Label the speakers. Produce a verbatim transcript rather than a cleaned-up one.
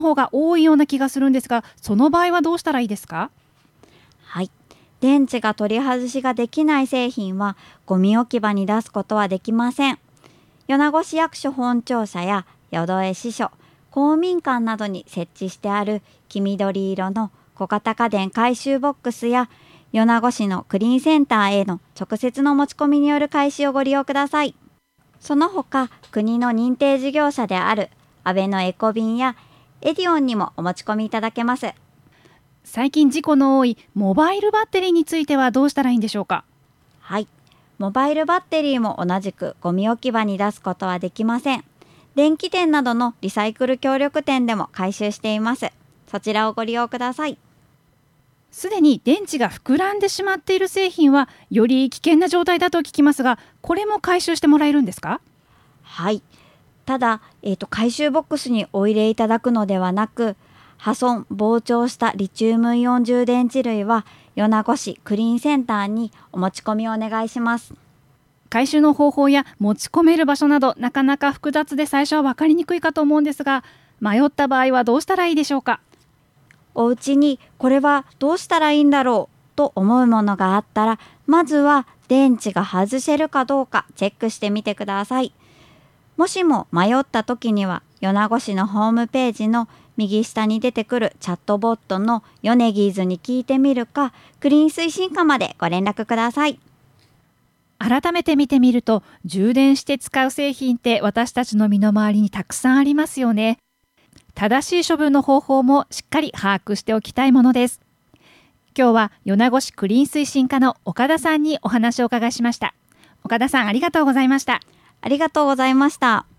Speaker 1: 方が多いような気がするんですが、その場合はどうしたらいいですか？
Speaker 2: はい。電池が取り外しができない製品はゴミ置き場に出すことはできません。米子市役所本庁舎や淀江支所、公民館などに設置してある黄緑色の小型家電回収ボックスや米子市のクリーンセンターへの直接の持ち込みによる回収をご利用ください。その他、国の認定事業者である安倍のエコビンやエディオンにもお持ち込みいただけます。
Speaker 1: 最近事故の多いモバイルバッテリーについてはどうしたらいいんでしょうか？
Speaker 2: はい。モバイルバッテリーも同じくゴミ置き場に出すことはできません。電気店などのリサイクル協力店でも回収しています。そちらをご利用ください。
Speaker 1: すでに電池が膨らんでしまっている製品はより危険な状態だと聞きますが、これも回収してもらえるんですか？
Speaker 2: はい。ただ、えーと、回収ボックスにお入れいただくのではなく、破損、膨張したリチウムイオン充電池類は米子市クリーンセンターにお持ち込みをお願いします。
Speaker 1: 回収の方法や持ち込める場所などなかなか複雑で最初は分かりにくいかと思うんですが、迷った場合はどうしたらいいでしょうか？
Speaker 2: お家にこれはどうしたらいいんだろうと思うものがあったら、まずは電池が外せるかどうかチェックしてみてください。もしも迷った時には米子市のホームページの右下に出てくるチャットボットのヨネギーズに聞いてみるか、クリーン推進課までご連絡ください。
Speaker 1: 改めて見てみると、充電して使う製品って私たちの身の回りにたくさんありますよね。正しい処分の方法もしっかり把握しておきたいものです。今日は米子市クリーン推進課の岡田さんにお話をお伺いしました。岡田さん、ありがとうございました。
Speaker 2: ありがとうございました。